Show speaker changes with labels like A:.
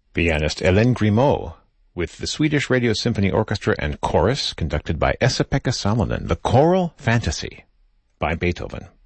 A: Pianist Hélène Grimaud, with the Swedish Radio Symphony Orchestra and Chorus, conducted by Esa-Pekka Salonen, The Choral Fantasy by Beethoven.